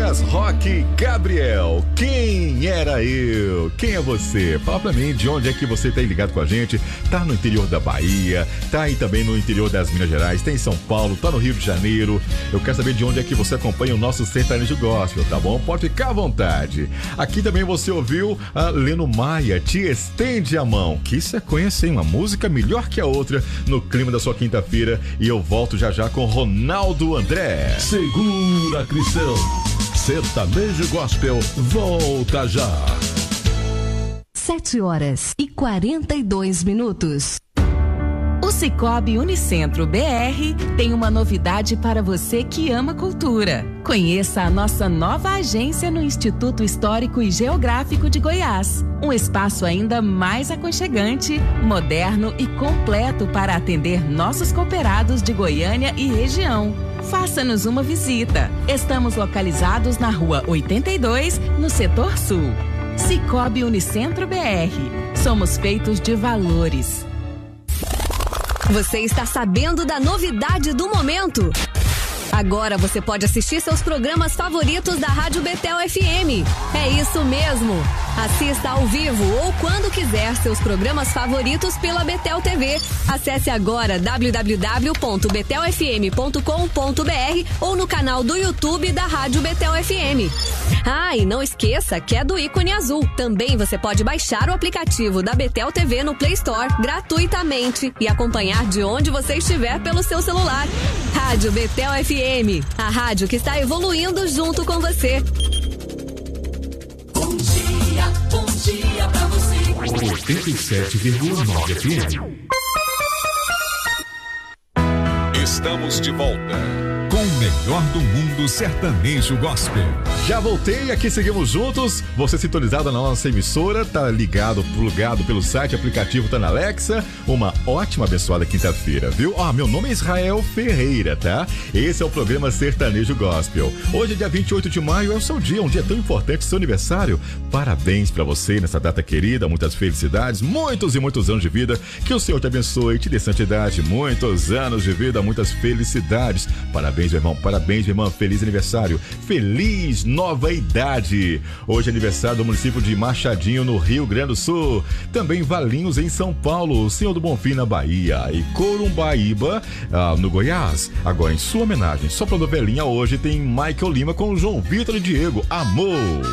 Goiás Rock, Gabriel. Quem era eu? Quem é você? Fala pra mim de onde é que você tá ligado com a gente. Tá no interior da Bahia, tá aí também no interior das Minas Gerais, tá em São Paulo, tá no Rio de Janeiro. Eu quero saber de onde é que você acompanha o nosso sertanejo gospel, tá bom? Pode ficar à vontade. Aqui também você ouviu a Leno Maia, Te Estende a Mão. Que sequência, hein? Uma música melhor que a outra no clima da sua quinta-feira. E eu volto já já com Ronaldo André. Segura, Cristão. Sertanejo Gospel volta já. 7h42. O Sicoob Unicentro BR tem uma novidade para você que ama cultura. Conheça a nossa nova agência no Instituto Histórico e Geográfico de Goiás. Um espaço ainda mais aconchegante, moderno e completo para atender nossos cooperados de Goiânia e região. Faça-nos uma visita. Estamos localizados na Rua 82, no Setor Sul. Sicoob Unicentro BR. Somos feitos de valores. Você está sabendo da novidade do momento? Agora você pode assistir seus programas favoritos da Rádio Betel FM. É isso mesmo! Assista ao vivo ou quando quiser seus programas favoritos pela Betel TV. Acesse agora www.betelfm.com.br ou no canal do YouTube da Rádio Betel FM. Ah, e não esqueça que é do ícone azul. Também você pode baixar o aplicativo da Betel TV no Play Store gratuitamente e acompanhar de onde você estiver pelo seu celular. Rádio Betel FM, a rádio que está evoluindo junto com você. Bom dia pra você. 87,9 FM. Estamos de volta Com o melhor do mundo sertanejo gospel. Já voltei, aqui seguimos juntos. Você sintonizado na nossa emissora, tá ligado, plugado pelo site, aplicativo, tá na Alexa. Uma ótima, abençoada quinta-feira, viu? Meu nome é Israel Ferreira, tá? Esse é o programa Sertanejo Gospel. Hoje é dia 28 de maio, é o seu dia, um dia tão importante, seu aniversário. Parabéns pra você nessa data querida, muitas felicidades, muitos e muitos anos de vida. Que o Senhor te abençoe, te dê santidade, muitos anos de vida, muitas felicidades. Parabéns, meu irmão, parabéns, minha irmã, feliz aniversário, feliz nova idade. Hoje é aniversário do município de Machadinho, no Rio Grande do Sul. Também Valinhos, em São Paulo, Senhor do Bonfim, na Bahia, e Corumbaíba, no Goiás. Agora, em sua homenagem, só pra novelinha, hoje tem Michael Lima com João Vitor e Diego, Amor.